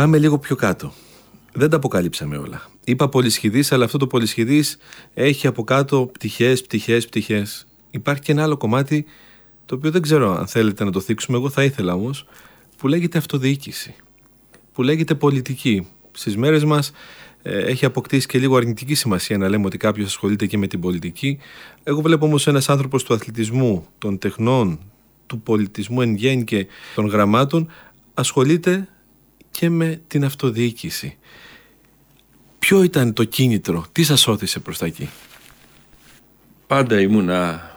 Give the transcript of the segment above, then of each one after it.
Πάμε λίγο πιο κάτω. Δεν τα αποκαλύψαμε όλα. Είπα πολυσχηδής, αλλά αυτό το πολυσχηδής έχει από κάτω πτυχές. Υπάρχει και ένα άλλο κομμάτι, το οποίο δεν ξέρω αν θέλετε να το θίξουμε, εγώ θα ήθελα όμως, που λέγεται αυτοδιοίκηση, που λέγεται πολιτική. Στις μέρες μας έχει αποκτήσει και λίγο αρνητική σημασία να λέμε ότι κάποιος ασχολείται και με την πολιτική. Εγώ βλέπω όμως ένας άνθρωπος του αθλητισμού, των τεχνών, του πολιτισμού εν γέννη και των γραμμάτων, ασχολείται και με την αυτοδιοίκηση. Ποιο ήταν το κίνητρο, τι σας όθησε προς τα εκεί? Πάντα ήμουνα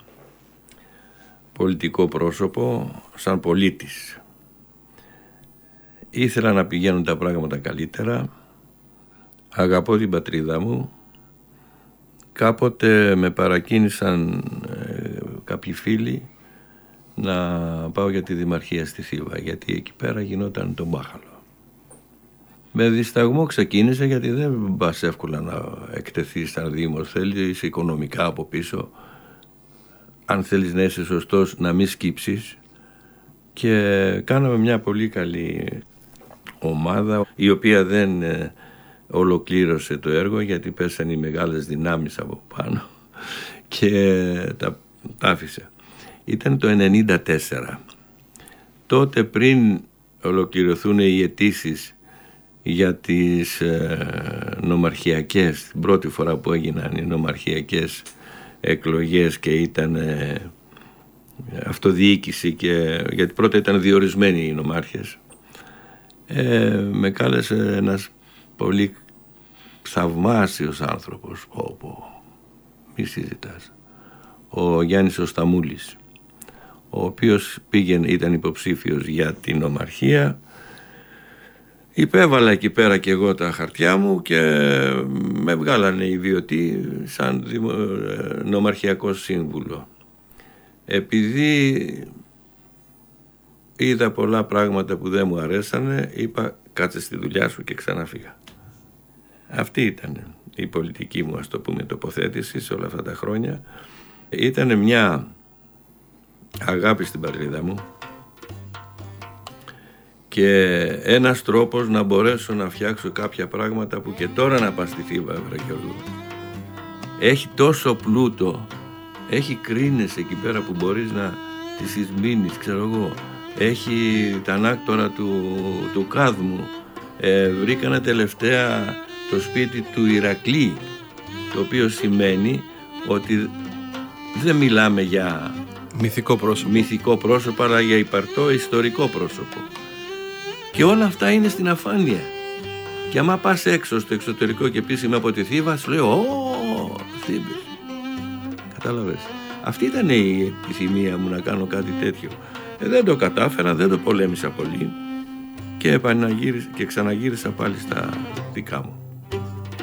πολιτικό πρόσωπο σαν πολίτης. Ήθελα να πηγαίνουν τα πράγματα καλύτερα. Αγαπώ την πατρίδα μου. Κάποτε με παρακίνησαν κάποιοι φίλοι να πάω για τη δημαρχία στη Θήβα, γιατί εκεί πέρα γινόταν το μπάχαλο. Με δισταγμό ξεκίνησε, γιατί δεν πας εύκολα να εκτεθείς σαν δήμος. Θέλεις οικονομικά από πίσω. Αν θέλεις να είσαι σωστός, να μην σκύψεις. Και κάναμε μια πολύ καλή ομάδα, η οποία δεν ολοκλήρωσε το έργο, γιατί πέσαν οι μεγάλες δυνάμεις από πάνω και τα άφησε. Ήταν το 1994. Τότε, πριν ολοκληρωθούν οι αιτήσεις για τις νομαρχιακές, την πρώτη φορά που έγιναν οι νομαρχιακές εκλογές και ήταν αυτοδιοίκηση, και γιατί πρώτα ήταν διορισμένοι οι νομάρχες, με κάλεσε ένας πολύ θαυμάσιος άνθρωπος, μη συζητάς, ο Γιάννης ο Σταμούλης, ο οποίος ήταν υποψήφιος για την νομαρχία. Υπέβαλα εκεί πέρα και εγώ τα χαρτιά μου και με βγάλανε οι ιδιωτοί σαν νομαρχιακό σύμβουλο. Επειδή είδα πολλά πράγματα που δεν μου αρέσανε, είπα κάτσε στη δουλειά σου και ξαναφύγα. Αυτή ήταν η πολιτική μου, ας το πούμε, τοποθέτηση σε όλα αυτά τα χρόνια. Ήταν μια αγάπη στην πατρίδα μου και ένας τρόπος να μπορέσω να φτιάξω κάποια πράγματα που και τώρα να πας στη Θήβα, Γιώργο. Έχει τόσο πλούτο, έχει κρίνες εκεί πέρα που μπορείς να τις εισμήνεις, ξέρω εγώ. Έχει τα ανάκτορα του Κάδμου. Βρήκανε τελευταία το σπίτι του Ηρακλή, το οποίο σημαίνει ότι δεν μιλάμε για μυθικό πρόσωπο, αλλά για υπαρκτό ιστορικό πρόσωπο. Και όλα αυτά είναι στην αφάνεια. Και άμα πας έξω στο εξωτερικό και πεις είμαι από τη Θήβα, σου λέω Θήβες. Κατάλαβες. Αυτή ήταν η επιθυμία μου, να κάνω κάτι τέτοιο. Δεν το κατάφερα, δεν το πολέμησα πολύ και ξαναγύρισα πάλι στα δικά μου.